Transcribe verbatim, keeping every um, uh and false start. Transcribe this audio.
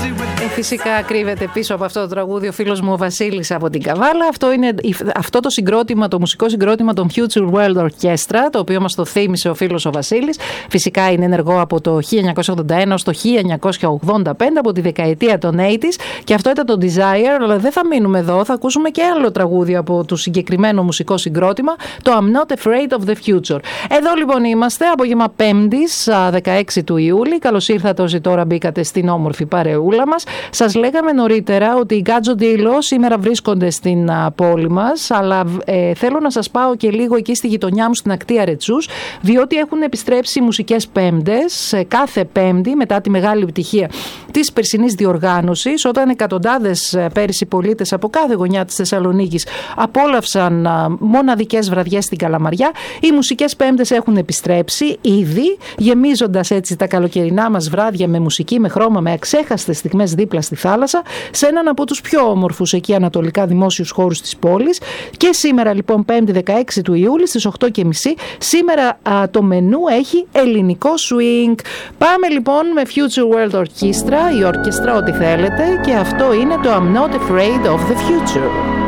Ε, φυσικά κρύβεται πίσω από αυτό το τραγούδι ο φίλος μου ο Βασίλης από την Καβάλα. Αυτό είναι αυτό το συγκρότημα, το μουσικό συγκρότημα των Future World Orchestra, το οποίο μας το θύμισε ο φίλος ο Βασίλης. Φυσικά είναι ενεργό από το χίλια εννιακόσια ογδόντα ένα ως το χίλια εννιακόσια ογδόντα πέντε, από τη δεκαετία των ογδόντα, και αυτό ήταν το Desire, αλλά δεν θα μείνουμε εδώ, θα ακούσουμε και άλλο τραγούδι από το συγκεκριμένο μουσικό συγκρότημα, το I'm Not Afraid of the Future. Εδώ λοιπόν είμαστε, απόγευμα Πέμπτης, δεκαέξι του Ιούλη. Καλώς ήρθατε όσοι τώρα μπήκατε στην όμορφη παρεούλα μας. Σας λέγαμε νωρίτερα ότι οι Γκάτζο Ντίλο σήμερα βρίσκονται στην α, πόλη μας, αλλά ε, θέλω να σας πάω και λίγο εκεί στη γειτονιά μου στην ακτή Αρετσούς, διότι έχουν επιστρέψει μουσικές Πέμπτες κάθε Πέμπτη μετά τη μεγάλη επιτυχία της περσινής διοργάνωσης, όταν εκατοντάδες πέρυσι πολίτες από κάθε γωνιά της Θεσσαλονίκης απόλαυσαν α, μοναδικές βραδιές στην Καλαμαριά. Οι μουσικές Πέμπτες έχουν επιστρέψει ήδη, γεμίζοντας έτσι τα καλοκαιρινά μας βράδια με μουσική, με χρώμα, με αξέχαστες στιγμές δίπλα στη θάλασσα, σε έναν από τους πιο όμορφους εκεί ανατολικά δημόσιους χώρους της πόλης. Και σήμερα λοιπόν Πέμπτη δεκαέξι του Ιούλη στις οκτώ και μισή, σήμερα α, το μενού έχει ελληνικό swing. Πάμε λοιπόν με Future World Orchestra, η ορκестρά ό,τι θέλετε, και αυτό είναι το I'm Not Afraid of the Future.